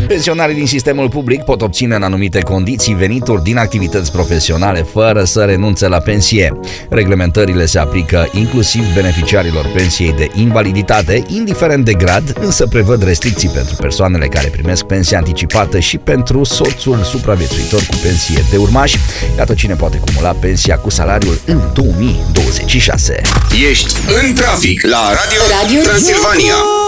Pensionarii din sistemul public pot obține în anumite condiții venituri din activități profesionale fără să renunțe la pensie. Reglementările se aplică inclusiv beneficiarilor pensiei de invaliditate, indiferent de grad, însă prevăd restricții pentru persoanele care primesc pensie anticipată și pentru soțul supraviețuitor cu pensie de urmași. Iată cine poate cumula pensia cu salariul în 2026. Ești în trafic la Radio Transilvania.